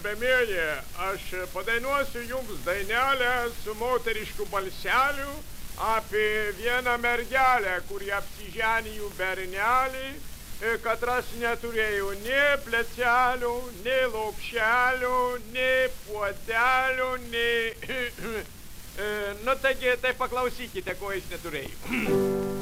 Gerbėmieji, aš padainuosiu jums dainelę su moterišku balseliu apie vieną mergelę, kuri apsiženijų bernelį, katras neturėjo nei plecelių, nei lopšelių, nei puodelių, nei... Nu taigi, tai paklausykite, ko jis neturėjo.